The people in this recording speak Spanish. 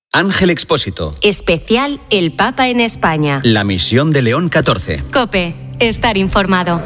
Ángel Expósito. Especial El Papa en España. La misión de León XIV. COPE. Estar informado.